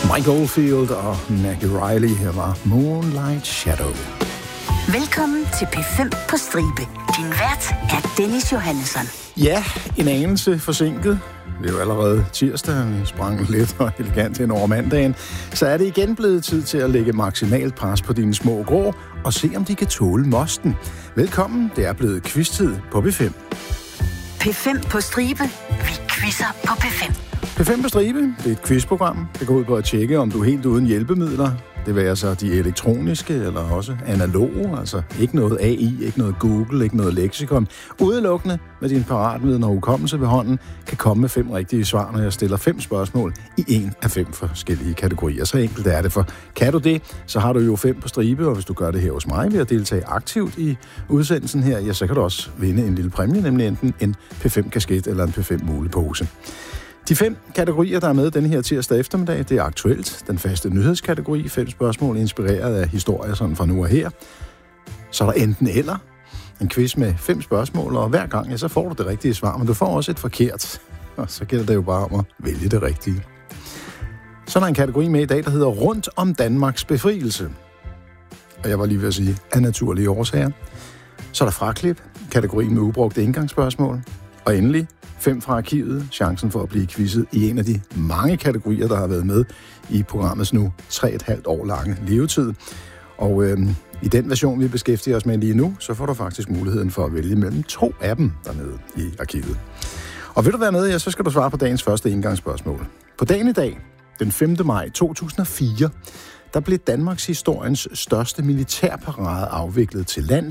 Mike Oldfield og Maggie Riley. Her var Moonlight Shadow. Velkommen til P5 på stribe. Din vært er Dennis Johannesson. Ja, en anelse forsinket. Det er jo allerede tirsdag, vi sprang lidt og elegant hen over mandagen. Så er det igen blevet tid til at lægge maksimalt pres på dine små grå og se, om de kan tåle mosten. Velkommen, det er blevet quiz-tid på P5. P5 på stribe. Vi quizzer på P5. P5 på stribe, det er et quizprogram, der går ud på at tjekke, om du er helt uden hjælpemidler. Det vil så de elektroniske eller også analoge, altså ikke noget AI, ikke noget Google, ikke noget leksikon. Udelukkende med din paratviden og hukommelse ved hånden kan komme med 5 rigtige svar, når jeg stiller 5 spørgsmål i en af 5 forskellige kategorier. Så enkelt er det, for kan du det, så har du jo 5 på stribe, og hvis du gør det her hos mig ved at deltage aktivt i udsendelsen her, ja, så kan du også vinde en lille præmie, nemlig enten en P5-kasket eller en P5-mulepose. De 5 kategorier, der er med denne her tirsdag eftermiddag, det er aktuelt, den faste nyhedskategori, 5 spørgsmål inspireret af historier sådan fra nu og her. Så er der enten eller, en quiz med 5 spørgsmål, og hver gang, ja, så får du det rigtige svar, men du får også et forkert, og så gælder det jo bare om at vælge det rigtige. Så er der en kategori med i dag, der hedder Rundt om Danmarks befrielse. Og jeg var lige ved at sige, af naturlige årsager. Så er der fraklip, kategorien med ubrugte indgangsspørgsmål. Og endelig 5 fra arkivet, chancen for at blive quizzet i en af de mange kategorier, der har været med i programmets nu 3,5 år lange levetid. Og i den version, vi beskæftiger os med lige nu, så får du faktisk muligheden for at vælge mellem 2 af dem dernede i arkivet. Og vil du være med, ja, så skal du svare på dagens første indgangsspørgsmål. På dagen i dag, den 5. maj 2004, der blev Danmarks historiens største militærparade afviklet til lands